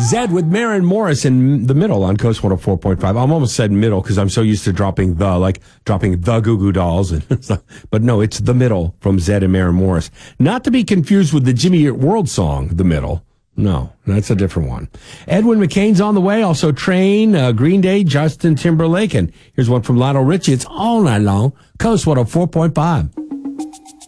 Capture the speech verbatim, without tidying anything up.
Zed with Maren Morris in the middle on Coast one oh four point five. I almost said middle because I'm so used to dropping the, like dropping the Goo Goo Dolls. But no, it's the middle from Zed and Maren Morris. Not to be confused with the Jimmy Eat World song, The Middle. No, that's a different one. Edwin McCain's on the way. Also Train, uh, Green Day, Justin Timberlake. And here's one from Lionel Richie. It's All Night Long. Coast one oh four point five.